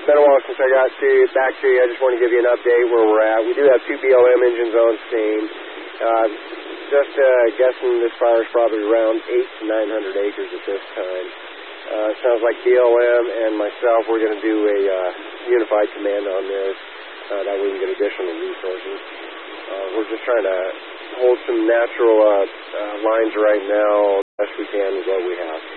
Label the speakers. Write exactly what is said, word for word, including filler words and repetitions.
Speaker 1: been a while since I got to back to you. I just want to give you an update where we're at. We do have two B L M engines on scene. Uh, just uh, guessing this fire is probably around eight to nine hundred acres at this time. Uh, sounds like B L M and myself, we're going to do a uh, unified command on this. Uh, that way we can get additional resources. Uh, we're just trying to hold some natural uh, uh, lines right now as best we can with what we have.